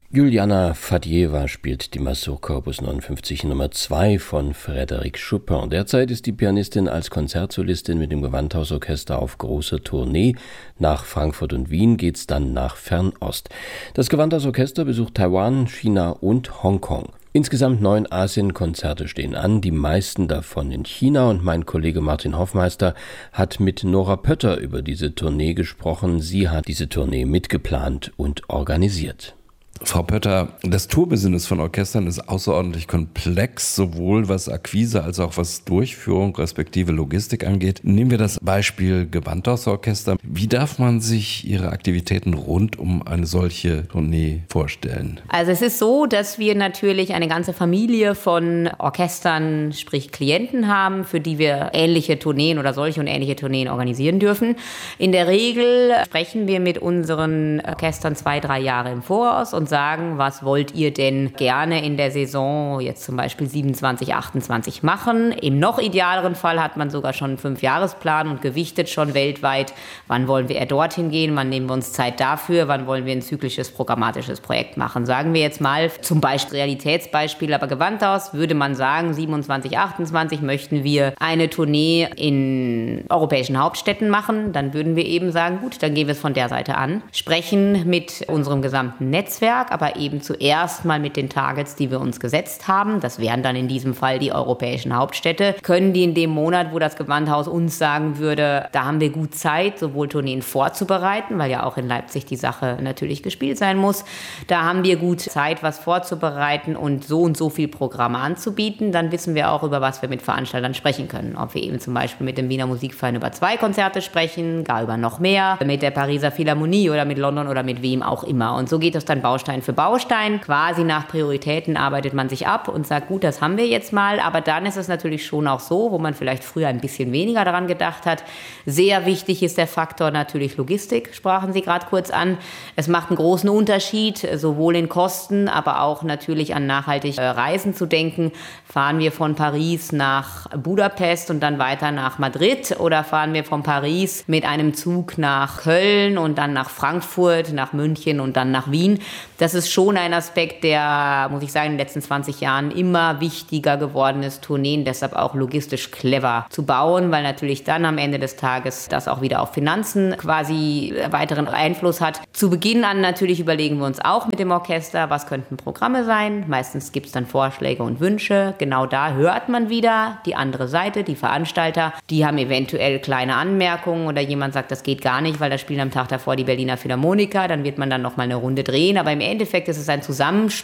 Juliana Fadjewa spielt die Mazurka Opus 59 Nummer 2 von Frédéric Chopin. Derzeit ist die Pianistin als Konzertsolistin mit dem Gewandhausorchester auf großer Tournee. Nach Frankfurt und Wien geht's dann nach Fernost. Das Gewandhausorchester besucht Taiwan, China und Hongkong. Insgesamt 9 Asien-Konzerte stehen an, die meisten davon in China, und mein Kollege Martin Hoffmeister hat mit Nora Pötter über diese Tournee gesprochen. Sie hat diese Tournee mitgeplant und organisiert. Frau Pötter, das Tourbusiness von Orchestern ist außerordentlich komplex, sowohl was Akquise als auch was Durchführung respektive Logistik angeht. Nehmen wir das Beispiel Gewandhausorchester. Wie darf man sich Ihre Aktivitäten rund um eine solche Tournee vorstellen? Also es ist so, dass wir natürlich eine ganze Familie von Orchestern, sprich Klienten haben, für die wir ähnliche Tourneen oder solche und ähnliche Tourneen organisieren dürfen. In der Regel sprechen wir mit unseren Orchestern 2-3 Jahre im Voraus und sagen, was wollt ihr denn gerne in der Saison jetzt zum Beispiel 27, 28 machen. Im noch idealeren Fall hat man sogar schon einen 5-Jahresplan und gewichtet schon weltweit, wann wollen wir eher dorthin gehen, wann nehmen wir uns Zeit dafür, wann wollen wir ein zyklisches, programmatisches Projekt machen. Sagen wir jetzt mal zum Beispiel Realitätsbeispiel, aber Gewandhaus, würde man sagen, 27, 28 möchten wir eine Tournee in europäischen Hauptstädten machen, dann würden wir eben sagen, gut, dann gehen wir es von der Seite an, sprechen mit unserem gesamten Netzwerk, aber eben zuerst mal mit den Targets, die wir uns gesetzt haben. Das wären dann in diesem Fall die europäischen Hauptstädte. Können die in dem Monat, wo das Gewandhaus uns sagen würde, da haben wir gut Zeit, sowohl Tourneen vorzubereiten, weil ja auch in Leipzig die Sache natürlich gespielt sein muss. Da haben wir gut Zeit, was vorzubereiten und so viel Programme anzubieten. Dann wissen wir auch, über was wir mit Veranstaltern sprechen können. Ob wir eben zum Beispiel mit dem Wiener Musikverein über 2 Konzerte sprechen, gar über noch mehr, mit der Pariser Philharmonie oder mit London oder mit wem auch immer. Und so geht das dann Baustein für Baustein. Quasi nach Prioritäten arbeitet man sich ab und sagt, gut, das haben wir jetzt mal. Aber dann ist es natürlich schon auch so, wo man vielleicht früher ein bisschen weniger daran gedacht hat. Sehr wichtig ist der Faktor natürlich Logistik, sprachen Sie gerade kurz an. Es macht einen großen Unterschied, sowohl in Kosten, aber auch natürlich an nachhaltig Reisen zu denken. Fahren wir von Paris nach Budapest und dann weiter nach Madrid oder fahren wir von Paris mit einem Zug nach Köln und dann nach Frankfurt, nach München und dann nach Wien? Das ist schon ein Aspekt, der, muss ich sagen, in den letzten 20 Jahren immer wichtiger geworden ist, Tourneen deshalb auch logistisch clever zu bauen, weil natürlich dann am Ende des Tages das auch wieder auf Finanzen quasi weiteren Einfluss hat. Zu Beginn an natürlich überlegen wir uns auch mit dem Orchester, was könnten Programme sein. Meistens gibt es dann Vorschläge und Wünsche. Genau da hört man wieder die andere Seite, die Veranstalter. Die haben eventuell kleine Anmerkungen oder jemand sagt, das geht gar nicht, weil da spielen am Tag davor die Berliner Philharmoniker. Dann wird man dann nochmal eine Runde drehen. Aber im Endeffekt ist es ein Zusammenspiel